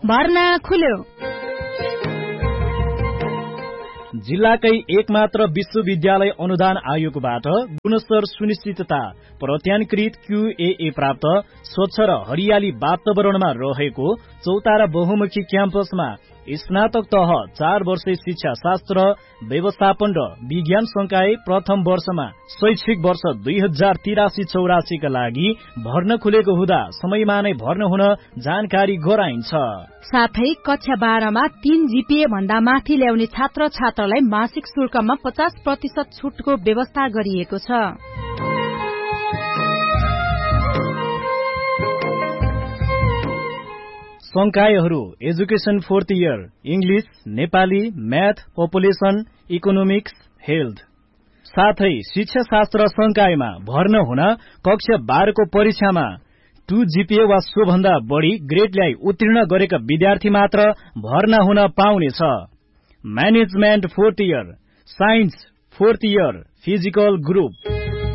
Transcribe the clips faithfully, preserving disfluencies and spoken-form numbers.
भर्ना खुल्यो। जिल्लाकै एकमात्र विश्वविद्यालय अनुदान आयोगबाट गुणस्तर सुनिश्चितता प्रत्यानकृत क्यूएए प्राप्त स्वच्छ र हरियाली वातावरणमा रहेको चौतारा बहुमुखी क्याम्पसमा स्नातक तह चार वर्षे शिक्षा शास्त्र व्यवस्थापन र विज्ञान संकाय प्रथम वर्षमा शैक्षिक वर्ष दुई हजार तिरासी चौरासीका लागि भर्न खुलेको हुँदा समयमा नै भर्न हुन जानकारी गराइन्छ। साथै कक्षा बाह्रमा तीन जीपीए भन्दा माथि ल्याउने छात्र छात्रालाई मासिक शुल्कमा पचास प्रतिशत छुटको व्यवस्था गरिएको छ। संकायहरू education fourth year English, Nepali, math, population, economics, health. साथै शिक्षा शास्त्र संकायमा भर्न हुन कक्षा बाह्रको परीक्षामा टू जीपीए वा सोभन्दा बढ़ी ग्रेड ल्याई उत्तीर्ण गरेका विद्यार्थी मात्र भर्ना हुन पाउनेछ। Management fourth year, science fourth year, physical group.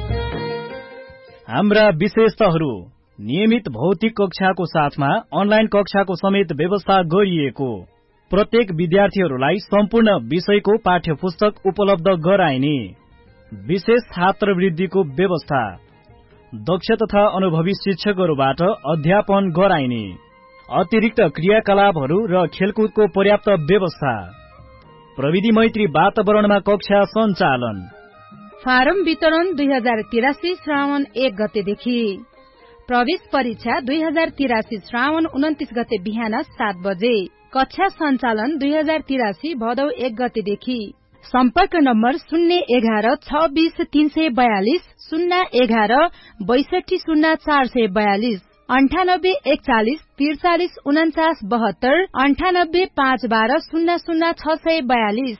हाम्रा विशेषताहरू नियमित भौतिक कक्षाको साथमा अनलाइन कक्षाको समेत व्यवस्था गरिएको। प्रत्येक विद्यार्थीहरूलाई सम्पूर्ण विषयको पाठ्य पुस्तक उपलब्ध गराइने। विशेष छात्रवृत्तिको व्यवस्था। दक्ष तथा अनुभवी शिक्षकहरूबाट अध्यापन गराइने। अतिरिक्त क्रियाकलापहरू र खेलकुदको पर्याप्त व्यवस्था। प्रविधि मैत्री वातावरणमा कक्षा सञ्चालन। फारम वितरण दुई हजार तिरासी श्रावण एक गतेदेखि। प्रवेश परीक्षा दुई हजार तिरासी श्रावण उन्तिस गते बिहान सात बजे। कक्षा सञ्चालन दुई हजार तिरासी भदौ एक गतेदेखि। सम्पर्क नम्बर शून्य एघार छ बीस तीन सय बयालिस, शून्य एघार बैसठी शून्य चार सय बयालिस, अन्ठानब्बे एकचालिस त्रिचालिस उन्चास बहत्तर, अन्ठानब्बे पाँच बाह्र शून्य शून्य छ सय बयालिस।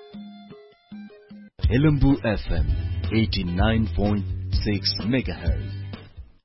Helambu F M eighty-nine point six megahertz.